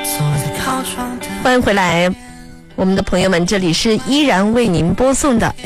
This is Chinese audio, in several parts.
欢迎回来，我们的朋友们，这里是依然为您播送的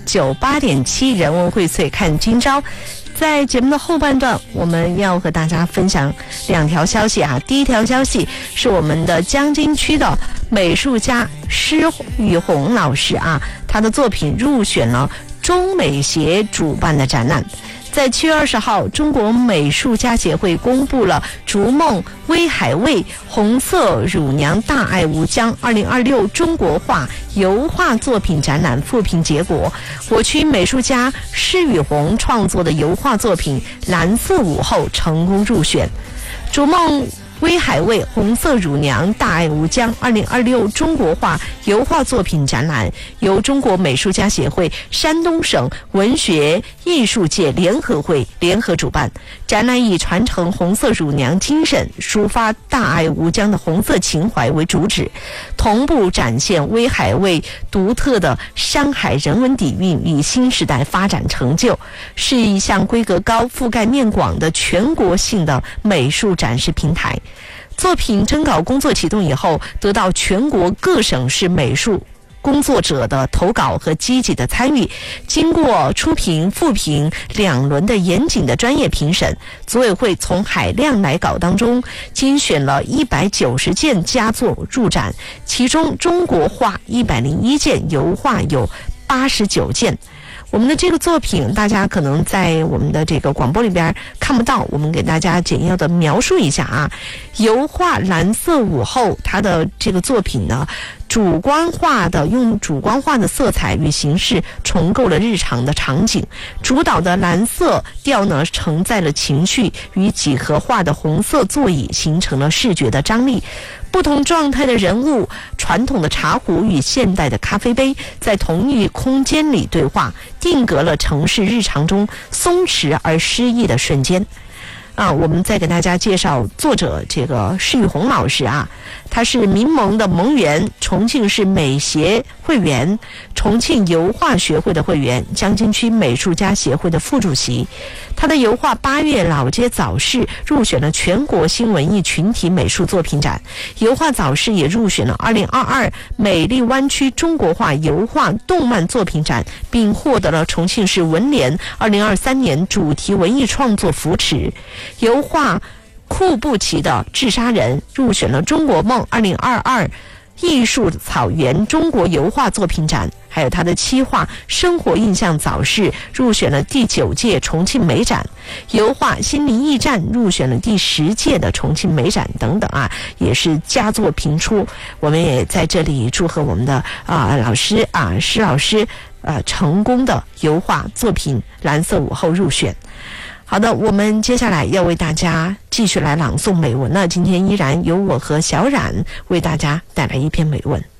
FM98.7 人文荟萃看今朝。在节目的后半段，我们要和大家分享2条消息啊。第一条消息是我们的江津区的美术家施雨红老师啊，他的作品入选了中美协主办的展览。在7月20号，中国美术家协会公布了逐梦威海卫红色乳娘大爱无疆2026中国画油画作品展览复评结果。我区美术家施雨红创作的油画作品蓝色午后成功入选。逐梦威海卫红色乳娘大爱无疆2026中国画油画作品展览由中国美术家协会、山东省文学艺术界联合会联合主办。展览以传承红色乳娘精神、抒发大爱无疆的红色情怀为主旨，同步展现威海卫独特的山海人文底蕴与新时代发展成就，是一项规格高、覆盖面广的全国性的美术展示平台。作品征稿工作启动以后，得到全国各省市美术工作者的投稿和积极的参与，经过初评、复评2轮的严谨的专业评审，组委会从海量来稿当中精选了190件佳作入展，其中中国画101件，油画有89件。我们的这个作品大家可能在我们的这个广播里边看不到，我们给大家简要的描述一下啊。油画蓝色午后，它的这个作品呢，用主观化的色彩与形式重构了日常的场景，主导的蓝色调呢承载了情绪，与几何化的红色座椅形成了视觉的张力。不同状态的人物，传统的茶壶与现代的咖啡杯在同一空间里对话，定格了城市日常中松弛而诗意的瞬间。我们再给大家介绍作者这个施雨红老师啊，他是民盟的盟员，重庆市美协会员，重庆油画学会的会员，江津区美术家协会的副主席。他的油画《8月老街早市》入选了全国新文艺群体美术作品展，油画早市也入选了2022美丽湾区中国画油画动漫作品展，并获得了重庆市文联2023年主题文艺创作扶持。油画库布齐的《治沙人》入选了中国梦2022艺术草原中国油画作品展，还有他的漆画《生活印象早市》入选了第9届重庆美展，油画《心灵驿站》入选了第10届的重庆美展等等啊，也是佳作频出。我们也在这里祝贺我们的老师啊，施老师成功的油画作品蓝色午后入选。好的，我们接下来要为大家继续来朗诵美文了。今天依然由我和小冉为大家带来一篇美文。